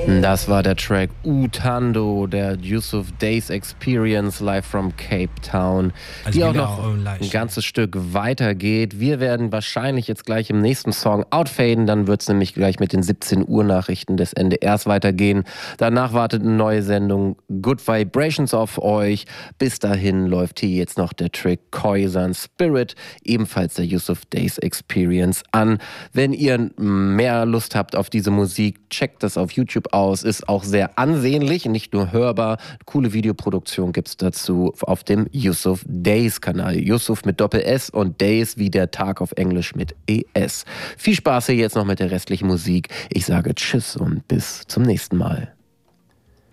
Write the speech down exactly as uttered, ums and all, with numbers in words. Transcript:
Das war der Track Utando, der Yusuf Days Experience live from Cape Town, Also die auch wieder noch auch leicht, ein ganzes Stück weitergeht. Wir werden wahrscheinlich jetzt gleich im nächsten Song outfaden, dann wird es nämlich gleich mit den siebzehn Uhr Nachrichten des N D Rs weitergehen. Danach wartet eine neue Sendung Good Vibrations auf euch. Bis dahin läuft hier jetzt noch der Track Koisan Spirit, ebenfalls der Yusuf Days Experience an. Wenn ihr mehr Lust habt auf diese Musik, checkt das auf YouTube aus, ist auch sehr ansehnlich, nicht nur hörbar. Coole Videoproduktion gibt es dazu auf dem Yusuf Days Kanal. Yusuf mit Doppel-S und Days wie der Tag auf Englisch mit E S. Viel Spaß hier jetzt noch mit der restlichen Musik. Ich sage Tschüss und bis zum nächsten Mal.